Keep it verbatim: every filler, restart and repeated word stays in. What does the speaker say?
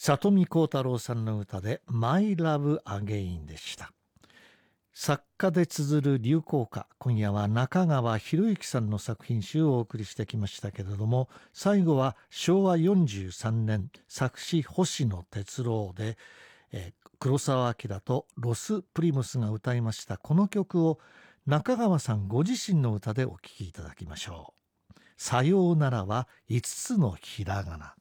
里見幸太郎さんの歌でマイラブアゲインでした。作家で綴る流行歌、今夜は中川博之さんの作品集をお送りしてきましたけれども、最後はしょうわよんじゅうさんねん作詞星野哲郎で、えー黒澤明とロス・プリムスが歌いましたこの曲を中川さんご自身の歌でお聴きいただきましょう。さようならはいつつのひらがな。